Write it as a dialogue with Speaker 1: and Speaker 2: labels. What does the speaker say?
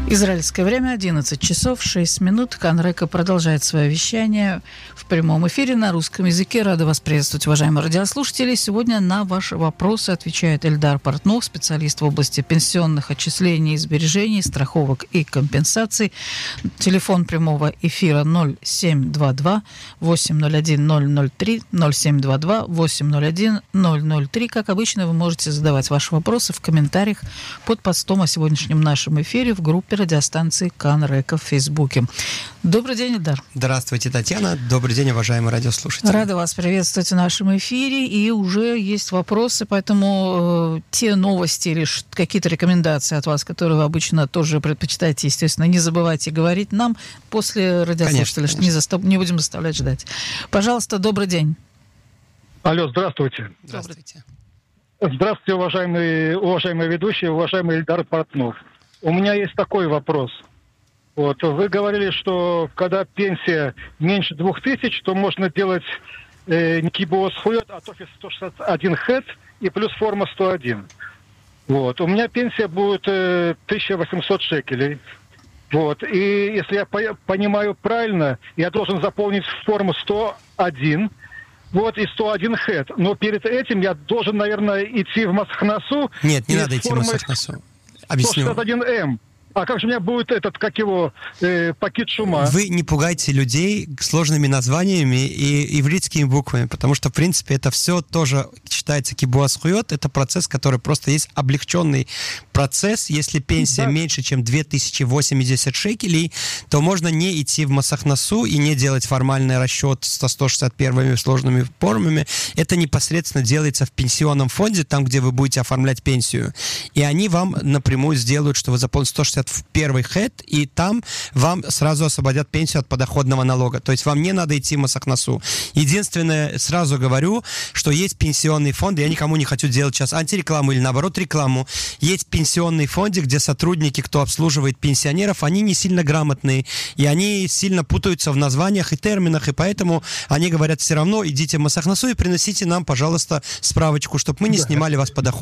Speaker 1: Израильское время 11 часов 6 минут. Канрека продолжает свое вещание в прямом эфире на русском языке. Рада вас приветствовать, уважаемые радиослушатели. Сегодня на ваши вопросы отвечает Эльдар Портнов, специалист в области пенсионных отчислений, сбережений, страховок и компенсаций. Телефон прямого эфира 0722 801 003 0722 801 003. Как обычно, вы можете задавать ваши вопросы в комментариях под постом о сегодняшнем нашем эфире в группе радиостанции Канрека в Фейсбуке. Добрый день, Эльдар.
Speaker 2: Здравствуйте, Татьяна. Добрый день, уважаемые радиослушатели.
Speaker 1: Рада вас приветствовать в нашем эфире. И уже есть вопросы, поэтому те новости или какие-то рекомендации от вас, которые вы обычно тоже предпочитаете, естественно, не забывайте говорить нам после радиослушателей, конечно. Не будем заставлять ждать. Пожалуйста, добрый день.
Speaker 3: Алло, здравствуйте.
Speaker 2: Здравствуйте.
Speaker 3: Здравствуйте, уважаемые ведущие, уважаемый Эльдар Портнов. У меня есть такой вопрос. Вот, вы говорили, что когда пенсия меньше 2000, то можно делать не кибуос хуйот, а тофис 161 хэт и плюс форма 101. Вот. У меня пенсия будет 1800 шекелей. Вот. И если я понимаю правильно, я должен заполнить форму 101. Вот, и 101 хэт. Но перед этим я должен, наверное, идти в Масахнасу.
Speaker 2: Нет, не надо идти в Масахнасу. Объясню.
Speaker 3: 161М. А как же у меня будет пакет шума?
Speaker 2: Вы не пугайте людей сложными названиями и ивритскими буквами, потому что, в принципе, это все тоже считается кибуас хуйот. Это процесс, который просто есть облегченный процесс. Если пенсия меньше, чем 2080 шекелей, то можно не идти в Масахнасу и не делать формальный расчет со 161 сложными формами. Это непосредственно делается в пенсионном фонде, там, где вы будете оформлять пенсию. И они вам напрямую сделают, что вы заполните 161 хэт, и там вам сразу освободят пенсию от подоходного налога. То есть вам не надо идти в Масахнасу. Единственное, сразу говорю, что есть пенсионный фонд, я никому не хочу делать сейчас антирекламу или наоборот рекламу. Есть пенсионный фонд, где сотрудники, кто обслуживает пенсионеров, они не сильно грамотные, и они сильно путаются в названиях и терминах, и поэтому они говорят, все равно идите в Масахнасу и приносите нам, пожалуйста, справочку, чтобы мы не снимали вас подоход.